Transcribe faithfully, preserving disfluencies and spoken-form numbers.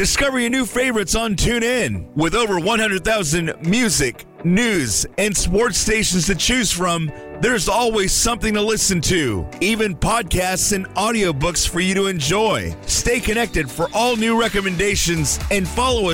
Discover your new favorites on TuneIn. With over one hundred thousand music, news, and sports stations to choose from, there's always something to listen to. Even podcasts and audiobooks for you to enjoy. Stay connected for all new recommendations and follow us